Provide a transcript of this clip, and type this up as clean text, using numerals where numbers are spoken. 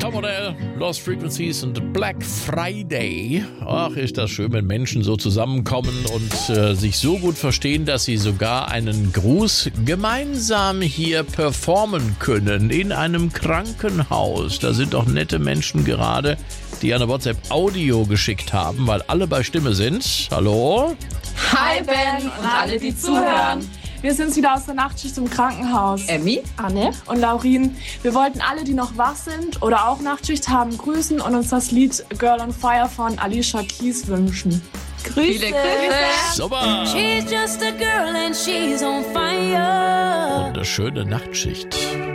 Supermodell, Lost Frequencies und Black Friday. Ach, ist das schön, wenn Menschen so zusammenkommen und sich so gut verstehen, dass sie sogar einen Gruß gemeinsam hier performen können in einem Krankenhaus. Da sind doch nette Menschen gerade, die eine WhatsApp-Audio geschickt haben, weil alle bei Stimme sind. Hallo? Hi Ben und alle, die zuhören. Wir sind's wieder aus der Nachtschicht im Krankenhaus. Emmy, Anne und Laurin. Wir wollten alle, die noch wach sind oder auch Nachtschicht haben, grüßen und uns das Lied Girl on Fire von Alicia Keys wünschen. Viele Grüße. Super! She's just a girl and she's on fire. Und eine schöne Nachtschicht.